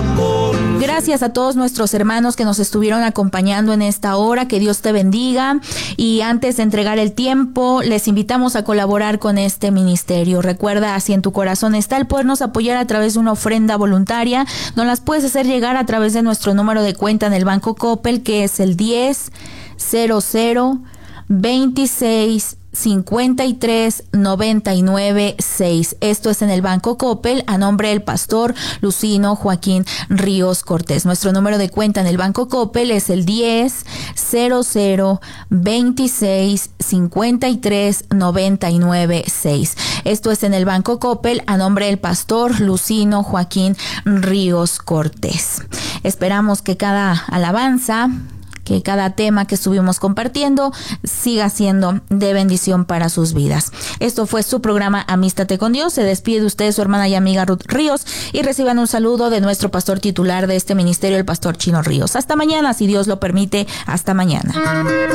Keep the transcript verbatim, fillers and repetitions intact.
amor. Gracias a todos nuestros hermanos que nos estuvieron acompañando en esta hora, que Dios te bendiga. Y antes de entregar el tiempo, les invitamos a colaborar con este ministerio. Recuerda, si en tu corazón está el podernos apoyar a través de una ofrenda voluntaria, nos las puedes hacer llegar a través de nuestro número de cuenta en el Banco Coppel, que es el diez cero cero veintiséis cincuenta y tres noventa y nueve seis. Esto es en el Banco Coppel, a nombre del pastor Lucino Joaquín Ríos Cortés. Nuestro número de cuenta en el Banco Coppel es el diez cero cero veintiséis cincuenta y tres noventa y nueve seis. Esto es en el Banco Coppel, a nombre del pastor Lucino Joaquín Ríos Cortés. Esperamos que cada alabanza, que cada tema que estuvimos compartiendo siga siendo de bendición para sus vidas. Esto fue su programa Amístate con Dios. Se despide de ustedes su hermana y amiga Ruth Ríos, y reciban un saludo de nuestro pastor titular de este ministerio, el pastor Chino Ríos. Hasta mañana, si Dios lo permite. Hasta mañana.